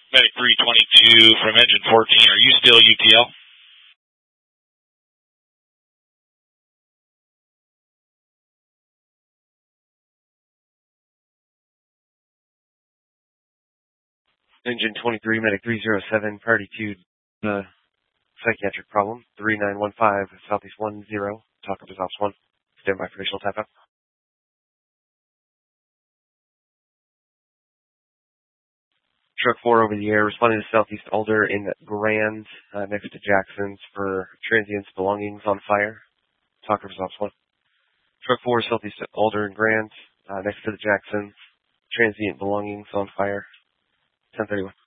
Medic 322 from engine 14. Are you still UTL? Engine 23, Medic 307, priority to psychiatric problem, 3915, Southeast 10, talk up to Ops 1. Stand by for additional tap out. Truck 4 over the air, responding to Southeast Alder in Grand, next to Jackson's for transients belongings on fire. Talk up to Ops 1. Truck 4, Southeast Alder in Grand, next to the Jackson's, transient belongings on fire. 1031.